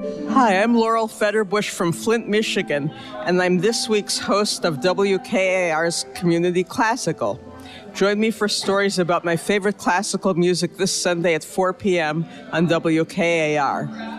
Hi, I'm Laurel Fetterbush from Flint, Michigan, and I'm this week's host of WKAR's Community Classical. Join me for stories about my favorite classical music this Sunday at 4 p.m. on WKAR.